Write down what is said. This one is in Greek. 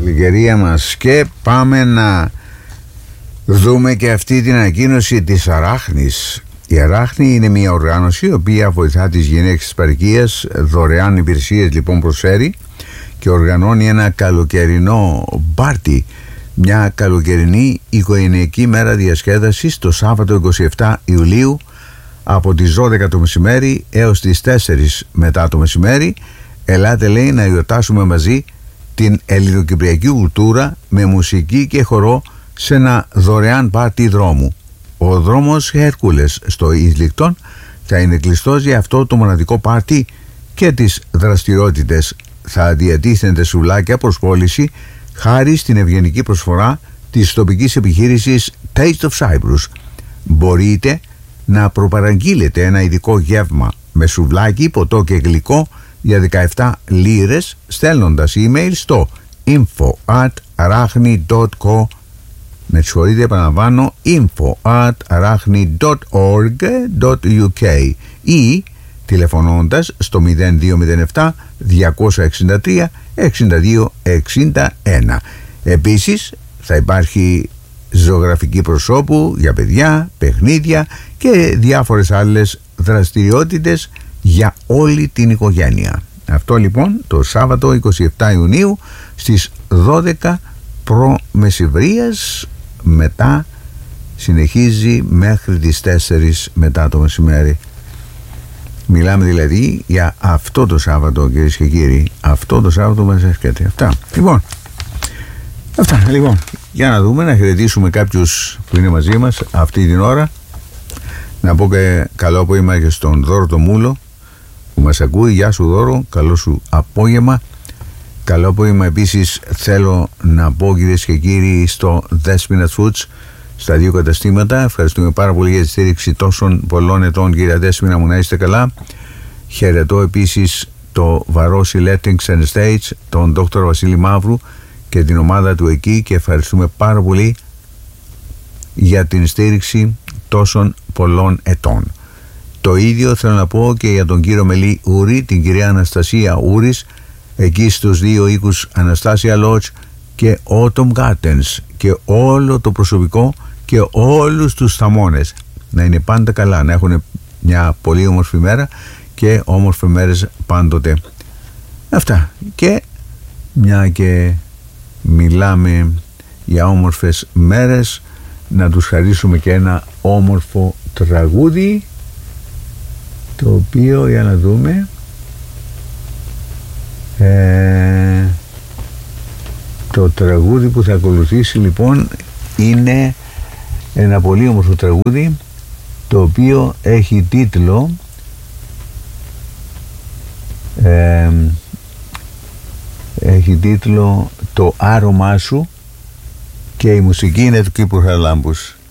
Λιγερία μας. Και πάμε να δούμε και αυτή την ανακοίνωση της Αράχνης. Η Αράχνη είναι μια οργάνωση η οποία βοηθά τις γυναίκες της παροικίας, δωρεάν υπηρεσίες λοιπόν προσφέρει και οργανώνει ένα καλοκαιρινό πάρτι, μια καλοκαιρινή οικογενειακή μέρα διασκέδασης το Σάββατο 27 Ιουλίου από τις 12 το μεσημέρι έως τις 4 μετά το μεσημέρι. Ελάτε, λέει, να γιορτάσουμε μαζί την ελληνοκυπριακή κουλτούρα με μουσική και χορό σε ένα δωρεάν πάρτι δρόμου. Ο δρόμος Χέρκουλες στο Ίσλικτον θα είναι κλειστός για αυτό το μοναδικό πάρτι και τις δραστηριότητες θα διατίθενται σουβλάκια προς πώληση χάρη στην ευγενική προσφορά της τοπικής επιχείρησης Taste of Cyprus. Μπορείτε να προπαραγγείλετε ένα ειδικό γεύμα με σουβλάκι, ποτό και γλυκό για 17 λίρες στέλνοντας email στο info@arachni.co. Με συγχωρείτε, επαναλαμβάνω, info@arachni.org.uk ή τηλεφωνώντας στο 0207 263 62 61. Επίσης θα υπάρχει ζωγραφική προσώπου για παιδιά, παιχνίδια και διάφορες άλλες δραστηριότητες για όλη την οικογένεια. Αυτό λοιπόν το Σάββατο 27 Ιουνίου στις 12 π.μ. Μετά συνεχίζει μέχρι τις 4 μετά το μεσημέρι. Μιλάμε δηλαδή για αυτό το Σάββατο, κυρίες και κύριοι. Αυτό το Σάββατο μας έρχεται. Αυτά λοιπόν. Για να δούμε, να χαιρετήσουμε κάποιους που είναι μαζί μας αυτή την ώρα. Να πω και καλό απόγευμα και στον Δώρο το Μούλο που μας ακούει. Γεια σου Δώρο, καλό σου απόγευμα. Καλό απόγευμα επίσης θέλω να πω, κυρίες και κύριοι, στο Δέσποινα Foods, στα δύο καταστήματα. Ευχαριστούμε πάρα πολύ για τη στήριξη τόσων πολλών ετών, κύριε Δέσποινα μου, να είστε καλά. Χαιρετώ επίσης το Βαρόσι Lettings and Estates, τον Δ. Βασίλη Μαύρου και την ομάδα του εκεί, και ευχαριστούμε πάρα πολύ για την στήριξη τόσων πολλών ετών. Το ίδιο θέλω να πω και για τον κύριο Μελή Ούρη, την κυρία Αναστασία Ούρης, εκεί στους δύο οίκους Αναστάσια Lodge και Autumn Gardens, και όλο το προσωπικό και όλους τους θαμώνες να είναι πάντα καλά, να έχουν μια πολύ όμορφη μέρα και όμορφες μέρες πάντοτε. Αυτά. Και μια και μιλάμε για όμορφες μέρες, να τους χαρίσουμε και ένα όμορφο τραγούδι, το οποίο, για να δούμε, το τραγούδι που θα ακολουθήσει λοιπόν είναι ένα πολύ όμορφο τραγούδι, το οποίο έχει τίτλο «Το άρωμά σου» και η μουσική είναι του Κύπρου Χαραλάμπους.